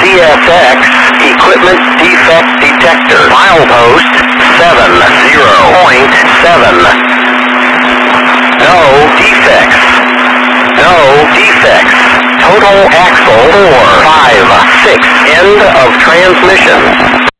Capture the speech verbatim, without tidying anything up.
S X, equipment defect detector. Milepost seven zero point seven. No defects. No defects. Total axle four five six. End of transmission.